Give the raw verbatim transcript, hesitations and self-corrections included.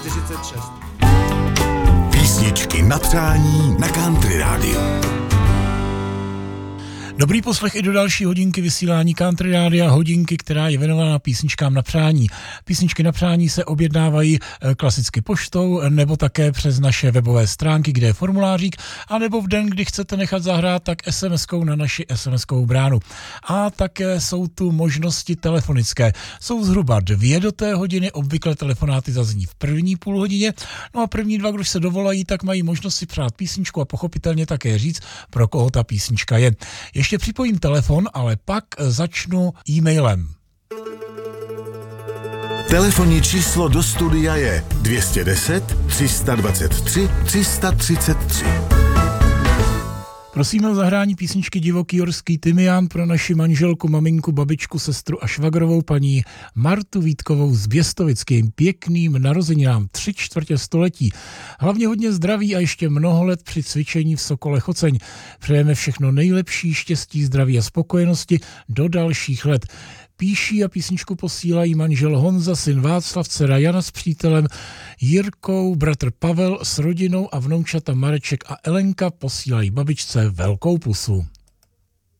čtyřicet šest. Písničky na přání na Country Rádiu. Dobrý poslech i do další hodinky vysílání Country Rádia, hodinky, která je věnovaná písničkám na přání. Písničky na přání se objednávají klasicky poštou, nebo také přes naše webové stránky, kde je formulářík, anebo v den, kdy chcete nechat zahrát, tak es em eskou na naši es em eskovou bránu. A také jsou tu možnosti telefonické. Jsou zhruba dvě do té hodiny, obvykle telefonáty zazní v první půl hodině, no a první dva, když se dovolají, tak mají možnost si přát písničku a pochopitelně také říct, pro koho ta písnička je. Ještě připojím telefon, ale pak začnu e-mailem. Telefonní číslo do studia je dvě stě deset, tři sta dvacet tři, tři sta třicet tři. Prosíme o zahrání písničky Divoký jorský tymián pro naši manželku, maminku, babičku, sestru a švagrovou paní Martu Vítkovou z Běstovickým pěkným narozeninám tři čtvrtě století. Hlavně hodně zdraví a ještě mnoho let při cvičení v Sokole Choceň. Přejeme všechno nejlepší, štěstí, zdraví a spokojenosti do dalších let. Píší a písničku posílají manžel Honza, syn Václav, dcera Jana s přítelem Jirkou, bratr Pavel s rodinou a vnoučata Mareček a Elenka posílají babičce velkou pusu.